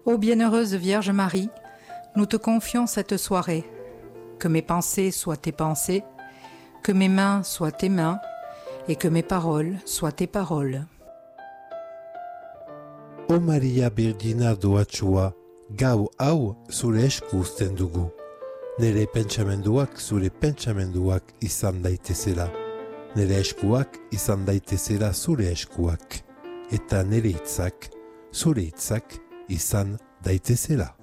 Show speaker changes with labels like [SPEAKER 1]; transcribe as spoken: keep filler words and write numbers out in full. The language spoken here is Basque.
[SPEAKER 1] Ô bienheureuse Vierge Marie, nous te confions cette soirée. Que mes pensées soient tes pensées, que mes mains soient tes mains, et que mes paroles soient tes paroles.
[SPEAKER 2] O Maria Virgina doatsua, gau hau zure esku uzten dugu. Nere pentsamenduak zure pentsamenduak izan daitezela. Nere eskuak izan daitezela zure eskuak. Eta nere hitzak zure hitzak izan daitezela.